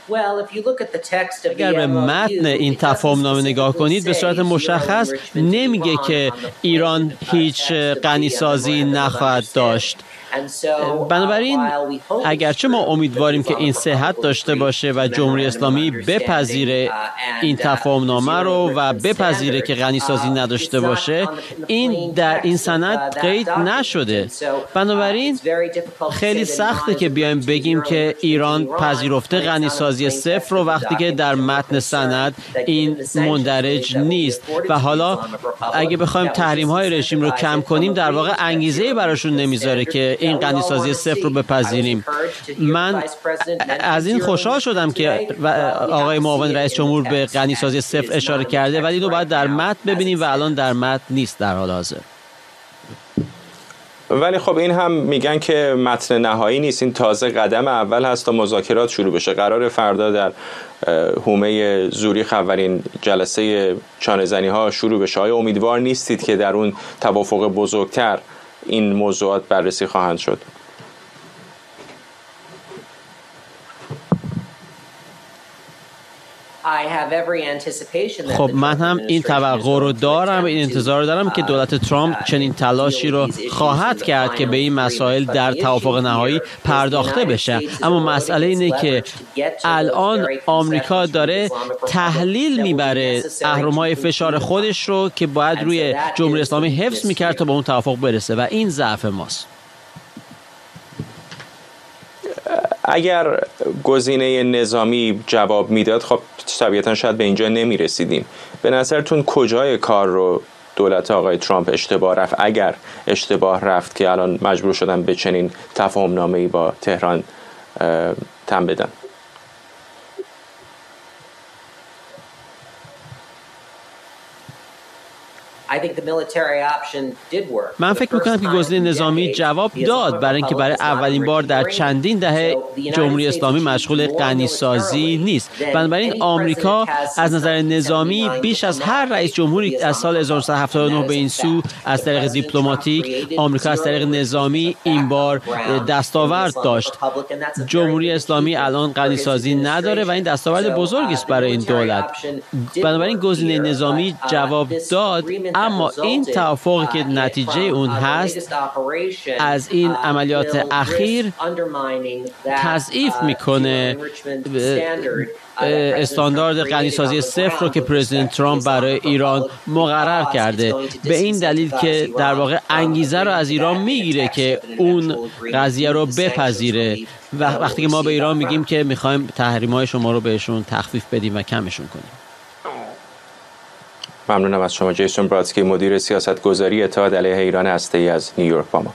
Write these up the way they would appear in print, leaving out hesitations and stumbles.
اگر به متن این تفاهمنامه نگاه کنید به صورت مشخص نمیگه که ایران هیچ غنیسازی نخواهد داشت. بنابراین اگرچه ما امیدواریم که این صحت داشته باشه و جمهوری اسلامی بپذیره این تفاهمنامه رو و بپذیره که غنیسازی نداشته باشه، این در این سند قید نشده. بنابراین خیلی سخته که بیایم بگیم که ایران پذیرفته غنیسازی صفر رو وقتی که در متن سند این مندرج نیست. و حالا اگه بخوایم تحریم‌های رژیم رو کم کنیم در واقع انگیزه‌ای براشون نمیذاره که این غنیسازی صفر رو بپذیریم. من از این خوشحال شدم که آقای معاون رئیس جمهور به غنیسازی صفر اشاره کرده، ولی اینو باید در متن ببینیم و الان در متن نیست در حال حاضر. ولی خب این هم میگن که متن نهایی نیست، این تازه قدم اول هست تا مذاکرات شروع بشه. قرار فردا در حومه زوریخ اولین جلسه چانه‌زنی ها شروع بشه. آیا امیدوار نیستید که در اون توافق بزرگتر این موضوعات بررسی خواهند شد؟ خب من هم این توقع رو دارم، این انتظار رو دارم که دولت ترامپ چنین تلاشی رو خواهد کرد که به این مسائل در توافق نهایی پرداخته بشه. اما مسئله اینه که الان آمریکا داره تحلیل میبره اهرم‌های فشار خودش رو که باید روی جمهوری اسلامی حفظ میکرد تا به اون توافق برسه و این ضعف ماست. اگر گزینه نظامی جواب میداد خب طبیعتا شاید به اینجا نمی رسیدیم. به نظرتون کجای کار رو دولت آقای ترامپ اشتباه رفت، اگر اشتباه رفت که الان مجبور شدن به چنین تفاهم‌نامه‌ای با تهران تن بدن؟ من فکر میکنم که گزینه نظامی جواب داد، برای اینکه برای اولین بار در چندین دهه جمهوری اسلامی مشغول غنیسازی نیست. بنابراین آمریکا از نظر نظامی بیش از هر رئیس جمهوری از سال 1979 به این سو از طریق دیپلماتیک، آمریکا از طریق نظامی این بار دستاورد داشت. جمهوری اسلامی الان غنیسازی نداره و این دستاورد بزرگی است برای این دولت. بنابراین گزینه نظامی جواب داد، اما این توافقی که نتیجه اون هست از این عملیات اخیر تضعیف میکنه استاندارد غنیسازی صفر رو که پرزیدنت ترامپ برای ایران مقرر کرده، به این دلیل که در واقع انگیزه رو از ایران میگیره که اون قضیه رو بپذیره. و وقتی که ما به ایران میگیم که میخوایم تحریم‌های شما رو بهشون تخفیف بدیم و کمشون کنیم. ممنونم از شما جیسون برادسکی، مدیر سیاستگذاری اتحاد علیه ایران هسته‌ای از نیویورک با ما.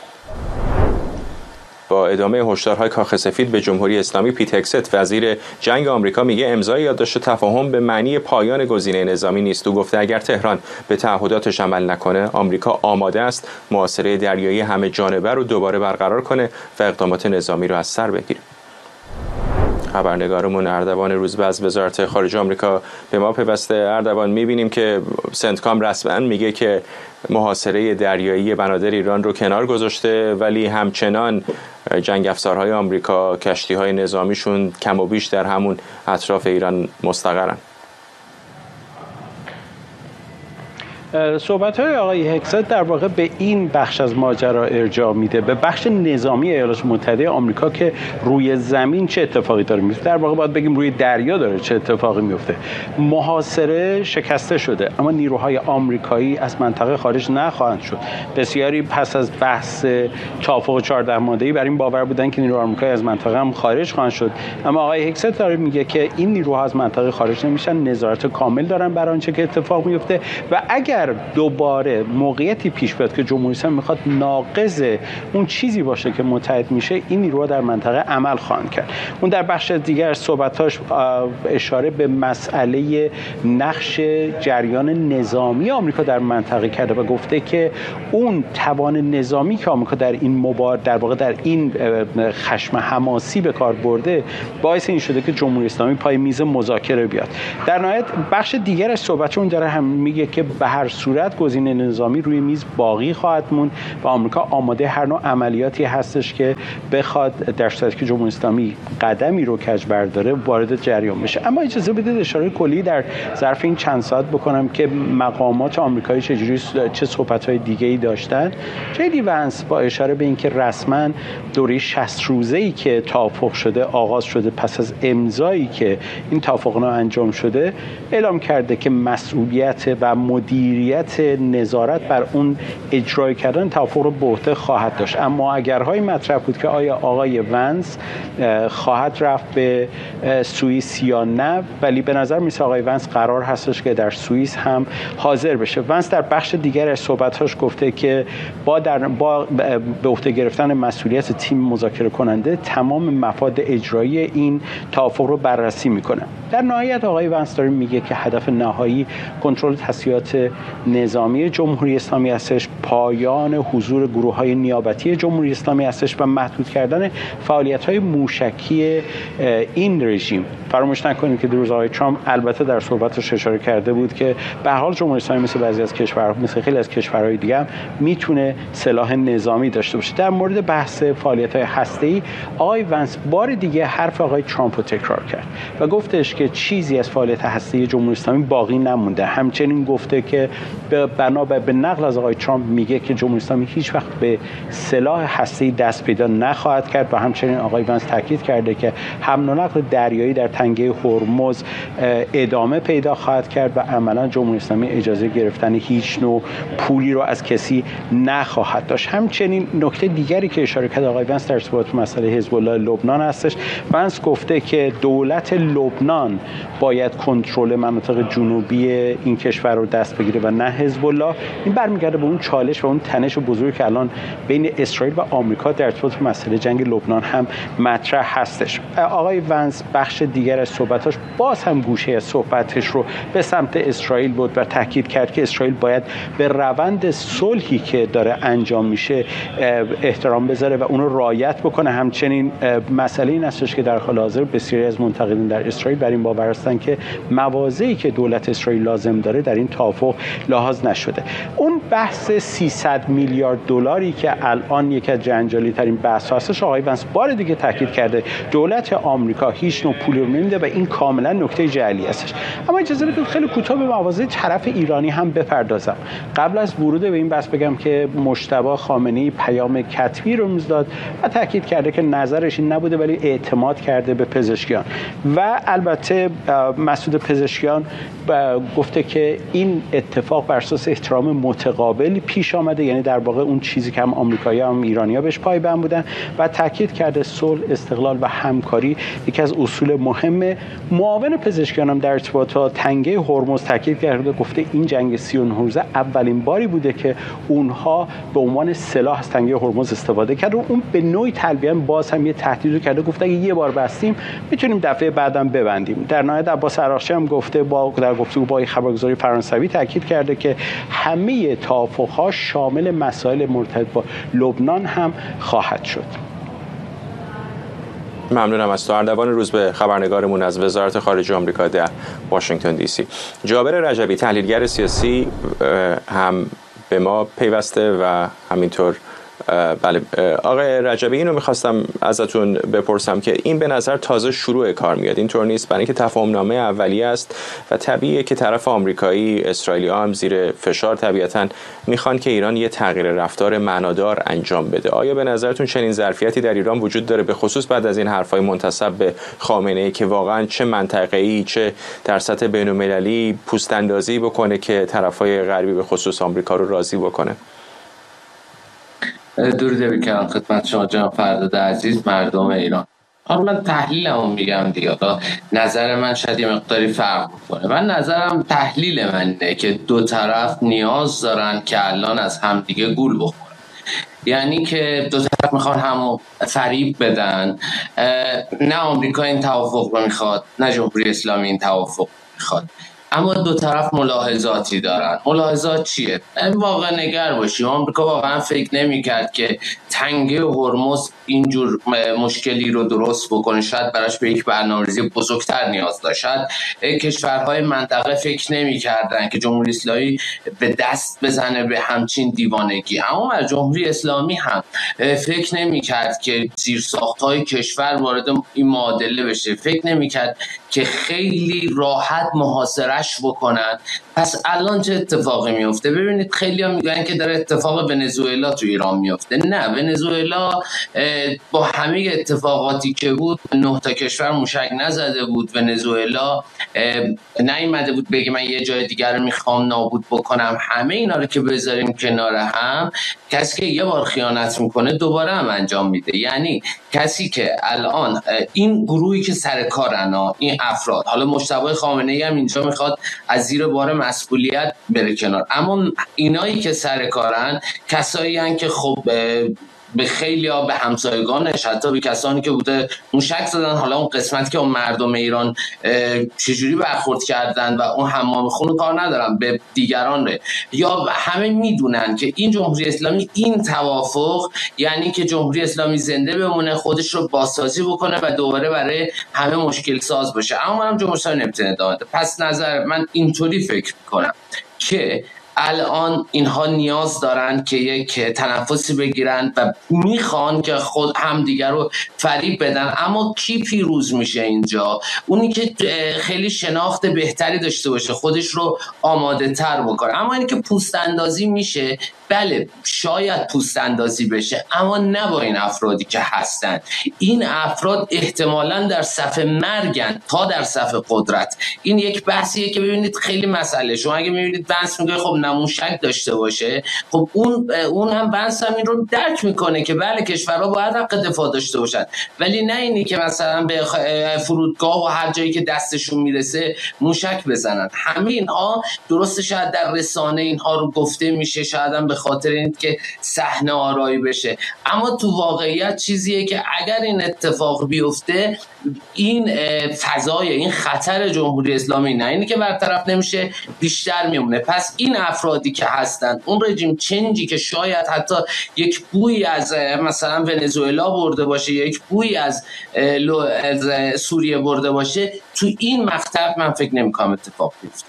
با ادامه هشدارهای کاخ سفید به جمهوری اسلامی، پیت هگست وزیر جنگ آمریکا میگه امضای یادداشت تفاهم به معنی پایان گزینه نظامی نیست. او گفته اگر تهران به تعهداتش عمل نکنه، آمریکا آماده است محاصره دریایی همه جانبه رو دوباره برقرار کنه و اقدامات نظامی رو از سر بگیره. خبرنگارمون اردوان روزبه از وزارت خارجه آمریکا به ما پیوسته. اردوان، می‌بینیم که سنتکام رسما میگه که محاصره دریایی بنادر ایران رو کنار گذاشته، ولی همچنان جنگ افزارهای آمریکا، کشتی‌های نظامیشون کم و بیش در همون اطراف ایران مستقرن. صحبت‌های آقای هگست در واقع به این بخش از ماجرا ارجاع میده، به بخش نظامی ایالات متحده آمریکا که روی زمین چه اتفاقی داره میفته. در واقع باید بگیم روی دریا داره چه اتفاقی میفته. محاصره شکسته شده، اما نیروهای آمریکایی از منطقه خارج نخواهند شد. بسیاری پس از بحث توافق 14 ماده‌ای بر این باور بودن که نیروهای آمریکایی از منطقه هم خارج خواهند شد، اما آقای هگست داره میگه که این نیروها از منطقه خارج نمیشن، نظارت کامل دارن بر آنچه که اتفاق میفته و اگر دوباره موقعیتی پیش بیاد که جمهوری اسلامی میخواد ناقض اون چیزی باشه که متحد میشه، این نیروها در منطقه عمل خواهند کرد. اون در بخش دیگر صحبتاش اشاره به مسئله نقش جریان نظامی آمریکا در منطقه کرده و گفته که اون توان نظامی که آمریکا در این در واقع در این خشم حماسی به کار برده باعث این شده که جمهوری اسلامی پای میز مذاکره بیاد. در نهایت بخش دیگرش صحبتشون داره هم میگه که به هر هر صورت گزینه نظامی روی میز باقی خواهد موند و آمریکا آماده هر نوع عملیاتی هستش که بخواد در صورتی که جمهوری اسلامی قدمی رو کج برداره وارد جریان بشه. اما اجازه بدید اشاره کلی در ظرف این چند ساعت بکنم که مقامات آمریکایی چه صحبت‌های دیگه‌ای داشتن. جدی ونس با اشاره به اینکه رسما دوره 60 روزه‌ای که توافق شده آغاز شده پس از امضایی که این توافقنامه انجام شده، اعلام کرده که مسئولیت و مدیریت نظارت بر اون اجرای کردن توافق رو به عهده خواهد داشت. اما اگرهای مطرح بود که آیا آقای ونس خواهد رفت به سوئیس یا نه، ولی به نظر میسه آقای ونس قرار هستش که در سوئیس هم حاضر بشه. ونس در بخش دیگر از صحبتاش گفته که با به عهده گرفتن مسئولیت تیم مذاکره کننده تمام مفاد اجرایی این توافق رو بررسی میکنه. در نهایت آقای ونس داره میگه که هدف نهایی کنترل تسلیحات نظامی جمهوری اسلامی هستش، پایان حضور گروه‌های نیابتی جمهوری اسلامی هستش و محدود کردن فعالیت‌های موشکی این رژیم. فراموش نکنید که در روز آقای ترامپ البته در صحبتش اشاره کرده بود که به هر حال جمهوری اسلامی مثل بعضی از کشورها، مثل خیلی از کشورهای دیگه هم میتونه سلاح نظامی داشته باشه. در مورد بحث فعالیت‌های هسته‌ای آقای ونس بار دیگه حرف آقای ترامپ رو تکرار کرد و گفتش که چیزی از فعالیت هسته‌ای جمهوری اسلامی باقی نمونده. همچنین گفته که بنا به نقل از آقای ترامپ میگه که جمهوری اسلامی هیچ وقت به سلاح هسته‌ای دست پیدا نخواهد کرد و همچنین آقای ونس تاکید کرده که حمل و نقل دریایی در تنگه هرمز ادامه پیدا خواهد کرد و عملاً جمهوری اسلامی اجازه گرفتن هیچ نوع پولی رو از کسی نخواهد داشت. همچنین نکته دیگری که اشاره کرد آقای ونس در ارتباط با مسئله حزب الله لبنان هستش. ونس گفته که دولت لبنان باید کنترل مناطق جنوبی این کشور رو دست بگیره و نه حزب الله. این برمیگرده به اون چالش و اون تنش بزرگی که الان بین اسرائیل و آمریکا در ارتباط با مسئله جنگ لبنان هم مطرح هستش. آقای ونس بخش دیگر از صحبتاش باز هم گوشه از صحبتش رو به سمت اسرائیل بود و تاکید کرد که اسرائیل باید به روند صلحی که داره انجام میشه احترام بذاره و اون رو رعایت بکنه. همچنین مسئله این هستش که در حال حاضر بسیاری از منتقدین در اسرائیل بر این باور هستند که مواضعی که دولت اسرائیل لازم داره در این توافق لحاظ نشده. اون بحث 300 میلیارد دلاری که الان یکی از جنجالی ترین بحث هستش، آقای ونس بار دیگه تاکید کرده دولت آمریکا هیچ نوع پولی رو نمیده و این کاملا نکته جعلی هستش. اما اجازه بدید خیلی کوتاه به مواضع طرف ایرانی هم بپردازم. قبل از ورود به این بحث بگم که مجتبی خامنه‌ای پیام کتبی رو امضا داد و تاکید کرده که نظرش این نبوده ولی اعتماد کرده به پزشکیان و البته مسعود پزشکیان گفته که این اتفاق بر اساس احترام متقابل پیش آمده، یعنی در واقع اون چیزی که هم آمریکایی‌ها هم ایرانی‌ها بهش پایبند بودن و تاکید کرده صلح، استقلال و همکاری یکی از اصول مهمه. معاون پزشکیان هم در ارتباط با تنگه هرمز تاکید کرده، گفته این جنگ 39 روزه اولین باری بوده که اونها به عنوان سلاح از تنگه هرمز استفاده کرد و اون به نوعی تلبیه باز هم یه تهدید رو کرده، گفته اگه یه بار بستیم میتونیم دفعه بعدم ببندیم. در نهایت عباس عراقچی هم گفته در گفتگو با خبرگزاری فرانسوی تاکید کرده که همه توافق‌ها شامل مسائل مرتبط با لبنان هم خواهد شد. ممنونم از تو. اردوان روزبه، خبرنگارمون از وزارت خارجه آمریکا در واشنگتن دی سی. جابر رجبی، تحلیلگر سیاسی، هم به ما پیوسته و همینطور بله. آقای رجبی، اینو میخواستم ازتون بپرسم که این به نظر تازه شروع کار میاد، اینطور نیست؟ برای اینکه تفاهمنامه اولیه است و طبیعیه که طرف آمریکایی، اسرائیلی هم زیر فشار طبیعتاً میخوان که ایران یه تغییر رفتار معنادار انجام بده. آیا به نظرتون چنین ظرفیتی در ایران وجود داره، به خصوص بعد از این حرفای منتسب به خامنه‌ای که واقعاً چه منطقه‌ای چه در سطح بین‌المللی پوست اندازی بکنه که طرفای غربی به خصوص آمریکا رو راضی بکنه؟ درود بگم خدمت شما جناب فرداد عزیز، مردم ایران. حالا من تحلیلمو میگم دیگه، نظر من شاید یه مقداری فرق میکنه. من نظرم، تحلیل منه که دو طرف نیاز دارن که الان از همدیگه گول بخورن، یعنی که دو طرف میخوان همو فریب بدن. نه آمریکا این توافق رو میخواد، نه جمهوری اسلامی این توافق میخواد. اما دو طرف ملاحظاتی دارن. ملاحظات چیه؟ واقع نگر باشیم. آمریکا واقعا فکر نمی‌کرد که تنگه هرمز اینجور مشکلی رو درست بکنه. شاید براش به یک برنامه‌ریزی بزرگتر نیاز داشت. کشورهای منطقه فکر نمی‌کردن که جمهوری اسلامی به دست بزنه به همچین دیوانگی. اما جمهوری اسلامی هم فکر نمی‌کرد که زیرساخت‌های کشور وارد این معادله بشه. فکر نمی‌کرد که خیلی راحت محاصره‌اش بکنن. پس الان چه اتفاقی میفته؟ ببینید خیلی‌ها میگن که در اتفاق ونزوئلا تو ایران میفته. نه، ونزوئلا با همه اتفاقاتی که بود 9 تا کشور موشک نزده بود. ونزوئلا نیومده بود بگه من یه جای دیگر رو میخوام نابود بکنم. همه اینا رو که بذاریم کنار هم، کسی که یه بار خیانت میکنه دوباره هم انجام میده. یعنی کسی که الان این گروهی که سر کارن، این افراد، حالا مجتبی خامنه‌ای هم اینجا میخواد از زیر بار مسئولیت بره کنار، اما اینایی که سر کارن کسایی هن که خب به خیلی ها، به همسایگانش، حتی به کسانی که بوده موشک زدن، حالا اون قسمتی که اون مردم ایران چجوری برخورد کردن و اون حمام خون کار ندارن، به دیگران ره. یا همه میدونن که این جمهوری اسلامی، این توافق یعنی که جمهوری اسلامی زنده بمونه، خودش رو بازسازی بکنه و دوباره برای همه مشکل ساز باشه. اما منم جمهوری اسلامی نمیتونه ادامه بده. پس نظر من اینطوری فکر میکنم که الان اینها نیاز دارن که یک تنفسی بگیرن و میخوان که خود همدیگر رو فریب بدن. اما کی پیروز میشه اینجا؟ اونی که خیلی شناخت بهتری داشته باشه، خودش رو آماده تر بکنه. اما اینی که پوست اندازی میشه، بله شاید پوست اندازی بشه، اما نه با این افرادی که هستن. این افراد احتمالاً در صف مرگن تا در صف قدرت. این یک بحثیه که ببینید خیلی مسئله. شما اگه میبینید بحث میگه خب نموشک داشته باشه، خب اون هم بحث هم این رو درک میکنه که بله کشورها باید حق دفاع داشته باشن، ولی نه اینی که مثلا به فرودگاه و هر جایی که دستشون میرسه موشک بزنن. همه اینها درسته شاید در رسانه اینها رو گفته میشه، شاید هم به خاطر این که صحنه آرایی بشه، اما تو واقعیت چیزیه که اگر این اتفاق بیفته، این فضای، این خطر جمهوری اسلامی نه اینی که برطرف نمیشه، بیشتر میمونه. پس این افرادی که هستن، اون رژیم چنجی که شاید حتی یک بوی از مثلا ونزوئلا برده باشه، یک بوی از سوریه برده باشه، تو این مقطع من فکر نمی‌کنم اتفاق بیفته.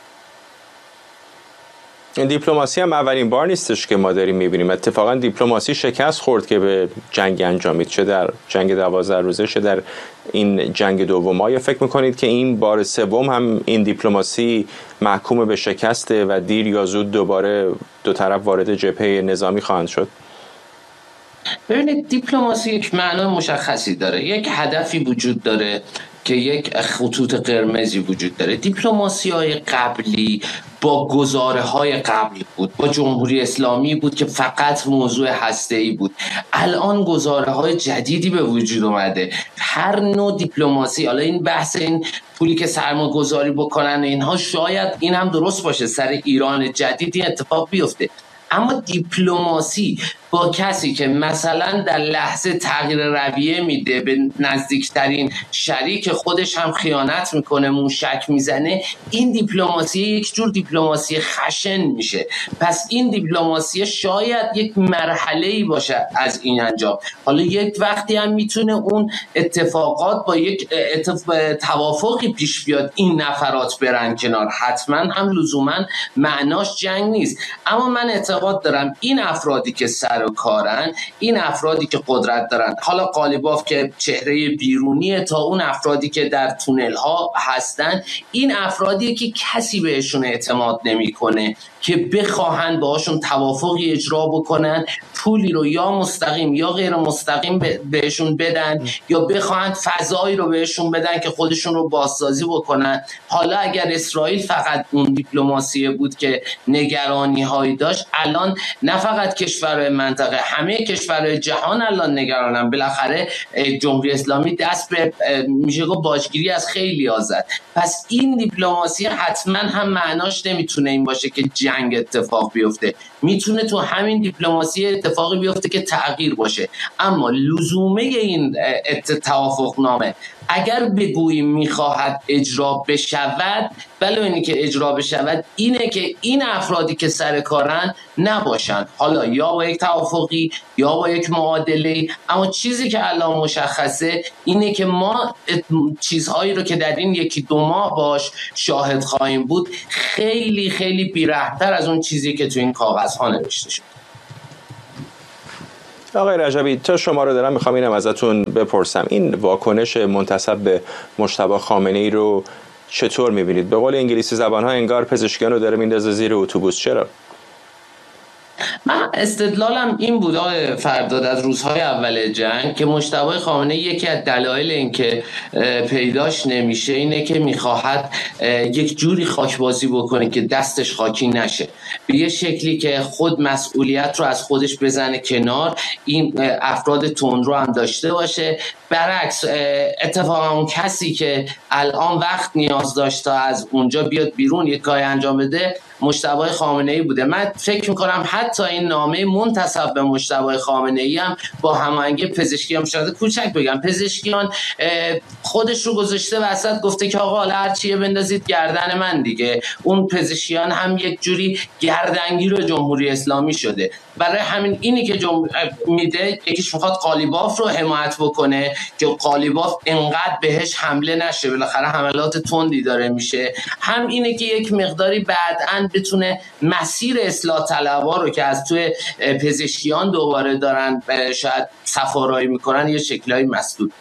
دیپلماسی هم اولین بار نیستش که ما داریم میبینیم. اتفاقا دیپلماسی شکست خورد که به جنگ انجامید، چه در جنگ 12 روزه چه در این جنگ دوم. آیا فکر میکنید که این بار سوم هم این دیپلماسی محکوم به شکسته و دیر یا زود دوباره دو طرف وارد جبهه نظامی خواهند شد؟ ببینید دیپلماسی یک معنای مشخصی داره، یک هدفی وجود داره که یک خطوط قرمزی وجود داره. دیپلماسی‌های قبلی با گزاره‌های قبلی بود، با جمهوری اسلامی بود که فقط موضوع هسته‌ای بود. الان گزاره‌های جدیدی به وجود اومده. هر نوع دیپلماسی، حالا این بحث این پولی که سرمایه‌گذاری بکنن اینها، شاید این هم درست باشه، سر ایران جدیدی اتفاق بیفته، اما دیپلماسی با کسی که مثلا در لحظه تغییر رویه میده به نزدیکترین شریک خودش هم خیانت میکنه، موشک میزنه، این دیپلماسی یک جور دیپلماسی خشن میشه. پس این دیپلماسی شاید یک مرحله‌ای باشه از این انجام. حالا یک وقتی هم میتونه اون اتفاقات با یک توافقی پیش بیاد، این نفرات برن کنار، حتما هم لزوما معناش جنگ نیست. اما من اعتقاد دارم این افرادی که سر و کارن، این افرادی که قدرت دارن، حالا قالیباف که چهره بیرونیه تا اون افرادی که در تونل ها هستن، این افرادی که کسی بهشون اعتماد نمیکنه که بخواهن باهاشون توافقی اجرا بکنن، پولی رو یا مستقیم یا غیر مستقیم بهشون بدن، یا بخواهن فضایی رو بهشون بدن که خودشون رو بازسازی بکنن. حالا اگر اسرائیل فقط اون دیپلماسی بود که نگرانی هایی داشت، الان نه فقط کشور منطقه، همه کشورهای جهان الان نگرانن. بالاخره جمهوری اسلامی دست به میشه گفت باجگیری از خیلی زد. پس این دیپلماسی حتما هم معناش نمیتونه این باشه که جنگ اتفاق بیفته، میتونه تو همین دیپلماسی اتفاقی بیفته که تغییر باشه. اما لزومه این توافقنامه اگر بگوییم میخواهد اجرا بشود، بله اینی که اجرا بشود اینه که این افرادی که سر کارن نباشن، حالا یا با یک توافقی یا با یک معادله. اما چیزی که الان مشخصه اینه که ما چیزهایی رو که در این 1-2 ماه باش شاهد خواهیم بود خیلی خیلی بی‌رحم‌تر از اون چیزی که تو این کاغذها نوشته شد. آقای رجبی، تا شما رو دارم میخوام اینم ازتون بپرسم، این واکنش منتسب به مجتبی خامنه‌ای رو چطور میبینید؟ به قول انگلیسی زبان‌ها انگار پزشکیان رو داره میندازه زیر اتوبوس. چرا؟ من استدلالم این بود آقای فرداد از روزهای اول جنگ که مجتبی خامنه‌ای یکی از دلایل این که پیداش نمیشه اینه که میخواهد یک جوری خاکبازی بکنه که دستش خاکی نشه، به یه شکلی که خود مسئولیت رو از خودش بزنه کنار، این افراد تندرو هم داشته باشه. برعکس اتفاقا اون کسی که الان وقت نیاز داشت تا از اونجا بیاد بیرون یک کاری انجام بده مجتبی خامنه‌ای بوده. من فکر میکنم حتی این نامه منتسب به مجتبی خامنه‌ای هم با هماهنگی پزشکیان، شاید کوچک بگم پزشکیان خودش رو گذاشته وسط، گفته که آقا حالا هر چیه بندازید گردن من دیگه. اون پزشکیان هم یک جوری گردنگیر جمهوری اسلامی شده. برای همین اینی که میده، یکیش میخواد قالیباف رو حمایت بکنه که قالیباف انقدر بهش حمله نشه، بالاخره حملات تندی داره میشه. هم اینه که یک مقداری بعداً بتونه مسیر اصلاح طلبها رو که از توی پزشکیان دوباره دارن شاید سفارایی میکنن یه شکلایی مسدود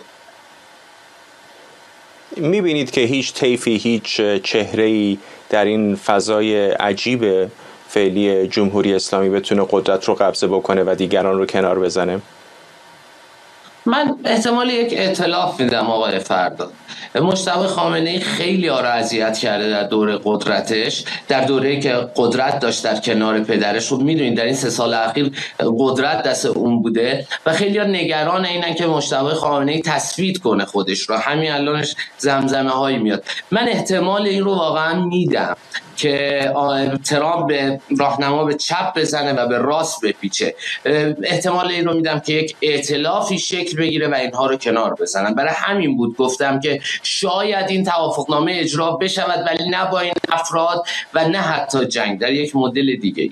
کنه. میبینید که هیچ طیفی، هیچ چهره‌ای در این فضای عجیب فعلی جمهوری اسلامی بتونه قدرت رو قبضه بکنه و دیگران رو کنار بزنه؟ من احتمال یک ائتلاف میدم آقای فرداد. مجتبی خامنه‌ای خیلی ها را اذیت کرده در دوره قدرتش، در دوره‌ای که قدرت داشت در کنار پدرش. رو میدونید در این 3 سال اخیر قدرت دست اون بوده و خیلی ها نگران اینن که مجتبی خامنه‌ای تثبیت کنه خودش رو. همین الانش زمزمه هایی میاد. من احتمال این رو واقعا میدم که ترامپ به راهنما به چپ بزنه و به راست بپیچه. احتمال این رو میدم که یک ائتلافی شکل بگیره و اینها رو کنار بزنن. برای همین بود گفتم که شاید این توافقنامه اجرا بشود، ولی نه با این افراد و نه حتی جنگ، در یک مدل دیگه.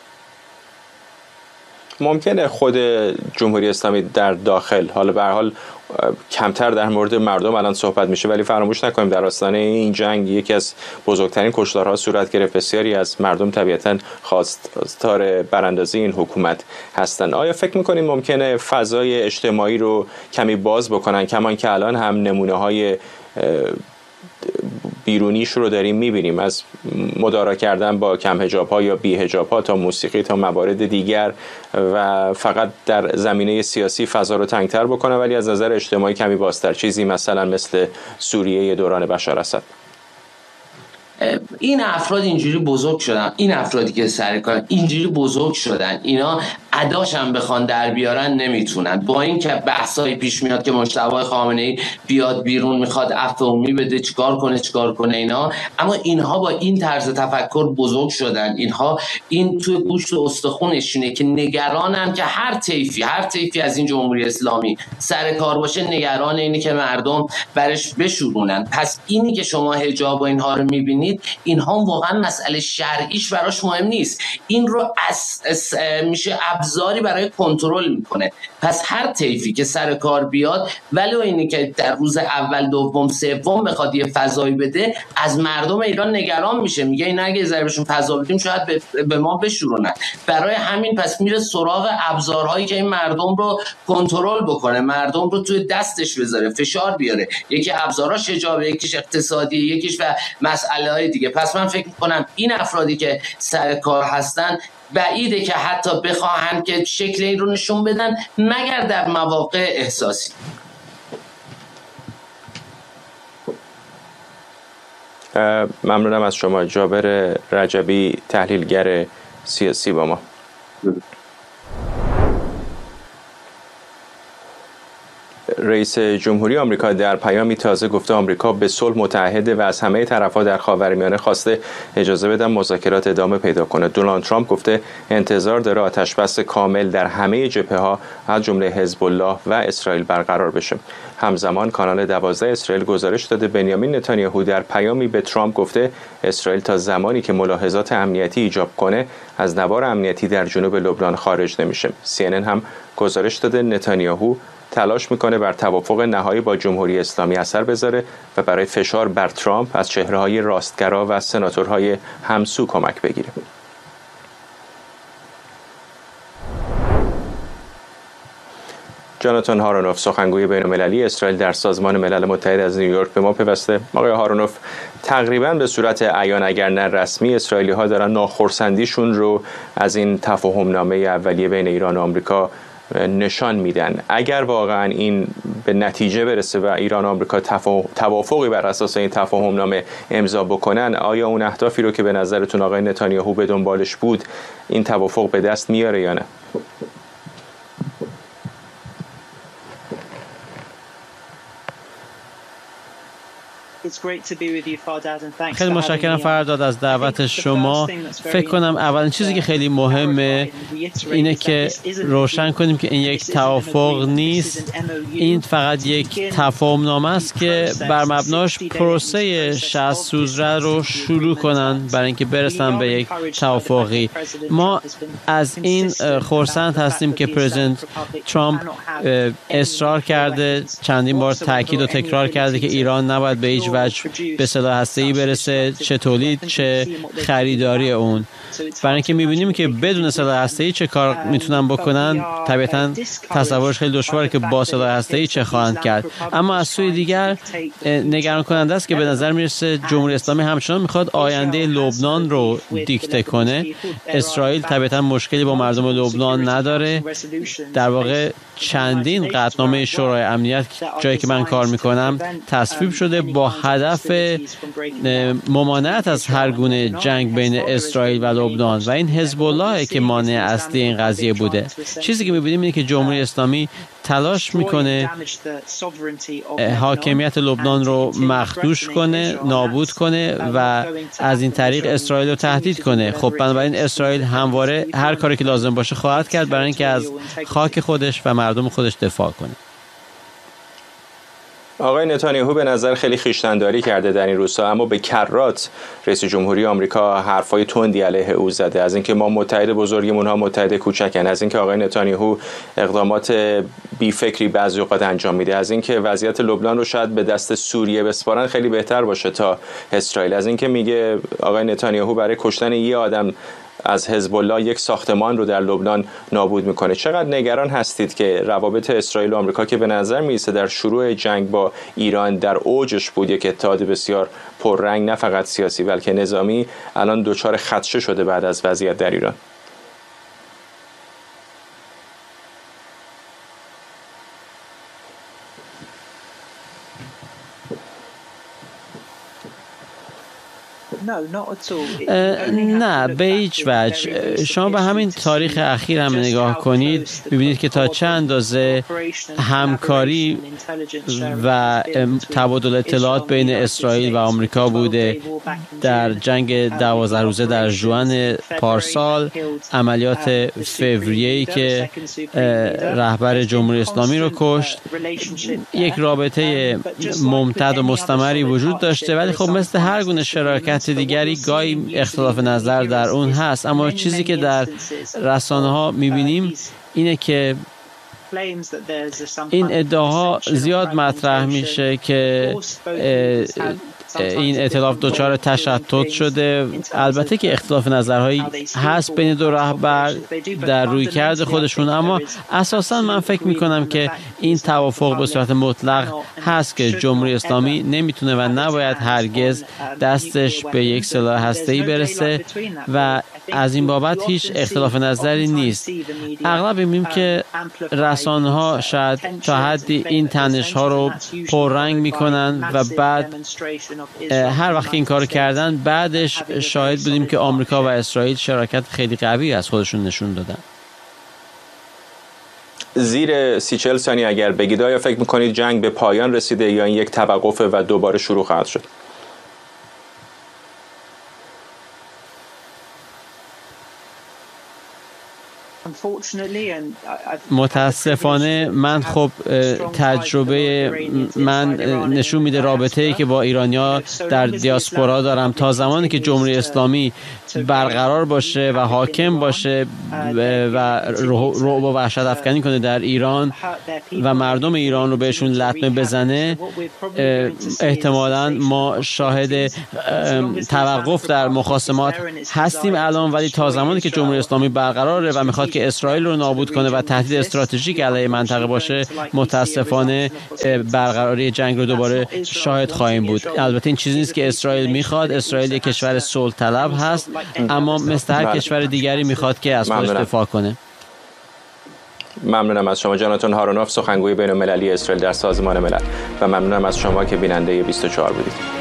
ممکنه خود جمهوری اسلامی در داخل، حالا به هر حال کمتر در مورد مردم الان صحبت میشه، ولی فراموش نکنیم در آستانه این جنگ یکی از بزرگترین کشتارها صورت گرفت. بسیاری از مردم طبیعتاً خواستار براندازی این حکومت هستند. آیا فکر میکنیم ممکنه فضای اجتماعی رو کمی باز بکنن، کمان که الان هم نمونه های بیرونیش رو داریم میبینیم، از مدارا کردن با کم حجاب ها یا بی حجاب ها تا موسیقی تا موارد دیگر، و فقط در زمینه سیاسی فضا رو تنگتر بکنه ولی از نظر اجتماعی کمی بازتر، چیزی مثلا مثل سوریه دوران بشار اسد. این افراد اینجوری بزرگ شدن، این افرادی که سر کار اینجوری بزرگ شدن، اینا اداش هم بخوان در بیارن نمیتونن. با این که بحثایی پیش میاد که مجتبی خامنه‌ای بیاد بیرون میخواد عفو عمومی بده، چیکار کنه اینا، اما اینها با این طرز تفکر بزرگ شدن. اینها این توی گوشت و استخونشونه که نگرانن که هر طیفی از این جمهوری اسلامی سر کار باشه، نگران اینه که مردم برش بشورونن. پس اینی که شما حجاب و اینها رو میبینید، اینها واقعا مسئله شرعیش براش مهم نیست، این رو میشه ابزاری برای کنترل میکنه. پس هر طیفی که سر کار بیاد، ولی اینی که در روز اول دوم سوم بخواد یه فضایی بده، از مردم ایران نگران میشه، میگه این اگه ذره بهشون فضا بدیم شاید به ما بشورونن. برای همین پس میره سراغ ابزارهایی که این مردم رو کنترل بکنه، مردم رو توی دستش بذاره، فشار بیاره. یکی ابزاراش حجاب، یکیش اقتصادی، یکیش و مسئله دیگه. پس من فکر میکنم این افرادی که سر کار هستن بعیده که حتی بخواهن که شکل این رو نشون بدن مگر در مواقع احساسی. ممنونم از شما جابر رجبی، تحلیلگر سیاسی با ما. رئیس جمهوری آمریکا در پیامی تازه گفته آمریکا به صلح متعهده و از همه طرف‌ها در خاورمیانه خواسته اجازه بدن مذاکرات ادامه پیدا کنه. دونالد ترامپ گفته انتظار داره آتشبس کامل در همه جبهه‌ها از جمله حزب الله و اسرائیل برقرار بشه. همزمان کانال 12 اسرائیل گزارش داده بنیامین نتانیاهو در پیامی به ترامپ گفته اسرائیل تا زمانی که ملاحظات امنیتی ایجاب کنه از نوار امنیتی در جنوب لبنان خارج نمیشه. CNN هم گزارش داده نتانیاهو تلاش میکنه بر توافق نهایی با جمهوری اسلامی اثر بذاره و برای فشار بر ترامپ از چهره‌های راستگرا و سناتورهای همسو کمک بگیره. جاناتان هارونوف سخنگوی بین‌المللی اسرائیل در سازمان ملل متحد از نیویورک به ما پیوسته. آقای هارونوف، تقریبا به صورت عیان اگر نه رسمی اسرائیلی‌ها دارن ناخرسندیشون رو از این تفاهم‌نامه اولیه بین ایران و آمریکا نشان میدن. اگر واقعا این به نتیجه برسه و ایران و آمریکا توافقی بر اساس این تفاهم‌نامه امضا بکنن، آیا اون اهدافی رو که به نظرتون آقای نتانیاهو به دنبالش بود این توافق به دست میاره یا نه؟ خیلی متشکرم فرداد از دعوت شما. فکر کنم اولین چیزی که خیلی مهمه اینه که روشن کنیم که این یک توافق نیست، این فقط یک تفاهم‌نامه است که بر مبناش پروسه 60 روزه رو شروع کنن برای اینکه برسن به یک توافقی. ما از این خرسند هستیم که پرزیدنت ترامپ اصرار کرده، چندین بار تاکید و تکرار کرده که ایران نباید به هیچ وجه به سلاح هسته‌ای برسه، چه تولید چه خریداری اون. برای اینکه می‌بینیم که بدون سلاح هسته‌ای چه کار میتونن بکنن، طبیعتاً تصورش خیلی دشواره که با سلاح هسته‌ای چه خواهند کرد. اما از سوی دیگر نگران کننده است که به نظر میرسه جمهوری اسلامی همچنان میخواد آینده لبنان رو دیکته کنه. اسرائیل طبیعتاً مشکلی با مردم لبنان نداره. در واقع چندین قطعنامه شورای امنیت جایی که من کار میکنم تصویب شده با هدف ممانعت از هر گونه جنگ بین اسرائیل و لبنان و این حزب الله که مانع اصلی این قضیه بوده. چیزی که میبینیم اینه که جمهوری اسلامی تلاش میکنه حاکمیت لبنان رو مخدوش کنه، نابود کنه و از این طریق اسرائیل رو تهدید کنه. خب بنابراین اسرائیل همواره هر کاری که لازم باشه خواهد کرد برای اینکه از خاک خودش و مردم خودش دفاع کنه. آقای نتانیاهو به نظر خیلی خویشتن‌داری کرده در این روزها، اما به کرات رئیس جمهوری آمریکا حرفای تندی علیه او زده، از اینکه ما متحد بزرگیم اونها متحد کوچکن، از اینکه آقای نتانیاهو اقدامات بی‌فکری بعضی اوقات انجام میده، از اینکه وضعیت لبنان رو شاید به دست سوریه بسپارن خیلی بهتر باشه تا اسرائیل، از اینکه میگه آقای نتانیاهو برای کشتن یه آدم از حزب الله یک ساختمان رو در لبنان نابود میکنه. چقدر نگران هستید که روابط اسرائیل و آمریکا که به نظر میرسه در شروع جنگ با ایران در اوجش بود، یک اتحاد بسیار پررنگ نه فقط سیاسی بلکه نظامی، الان دچار خدشه شده بعد از وضعیت در ایران؟ نه به هیچ وجه. شما به همین تاریخ اخیر هم نگاه کنید ببینید که تا چه اندازه همکاری و تبادل اطلاعات بین اسرائیل و آمریکا بوده. در جنگ 12 روزه در ژوئن پارسال، عملیات فوریه‌ای که رهبر جمهوری اسلامی رو کشت، یک رابطه ممتد و مستمری وجود داشته، ولی خب مثل هر گونه شراکت دیگری گاهی اختلاف نظر در اون هست. اما چیزی که در رسانه‌ها می‌بینیم اینه که این ادعاها زیاد مطرح میشه که این ائتلاف دچار تشتت شده. البته که اختلاف نظرهایی هست بین دو رهبر در رویکرد خودشون، اما اساساً من فکر میکنم که این توافق به صورت مطلق هست که جمهوری اسلامی نمیتونه و نباید هرگز دستش به یک سلاح هسته‌ای برسه و از این بابت هیچ اختلاف نظری نیست. اغلب می‌بینیم که رسانه‌ها شاید تا حدی این تنش‌ها رو پررنگ میکنن و بعد هر وقت این کارو کردن بعدش شاهد بودیم که آمریکا و اسرائیل شراکت خیلی قوی از خودشون نشون دادن. زیر 30-40 ثانیه اگر بگید، آیا فکر میکنید جنگ به پایان رسیده یا این یک توقف و دوباره شروع خواهد شد؟ متاسفانه من تجربه من نشون میده رابطه‌ای که با ایرانیا در دیاسپورا دارم، تا زمانی که جمهوری اسلامی برقرار باشه و حاکم باشه و رعب و وحشت افکنی کنه در ایران و مردم ایران رو بهشون لطمه بزنه، احتمالاً ما شاهد توقف در مخاصمات هستیم الان. ولی تا زمانی که جمهوری اسلامی برقراره و میخواد که اسرائیل رو نابود کنه و تهدید استراتژیک علیه منطقه باشه، متاسفانه برقراری جنگ رو دوباره شاهد خواهیم بود. البته این چیزی نیست که اسرائیل میخواد. اسرائیل یک کشور صلح طلب هست، اما مثل هر کشور دیگری میخواد که از خودش دفاع کنه. ممنونم از شما جاناتان هارونوف، سخنگوی بین‌المللی اسرائیل در سازمان ملل، و ممنونم از شما که بیننده 24 بودید.